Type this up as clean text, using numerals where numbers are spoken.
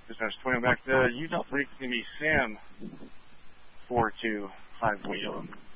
Dispatch 20 back to Utah 3, it's going to be Sam 425 Wheel.